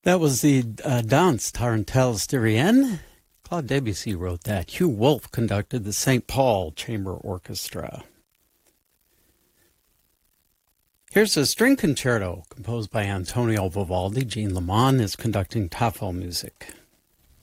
That was the Danse Tarentelle Styrienne. Claude Debussy wrote that. Hugh Wolf conducted the St. Paul Chamber Orchestra. Here's a string concerto composed by Antonio Vivaldi. Jean Lemon is conducting Tafel music.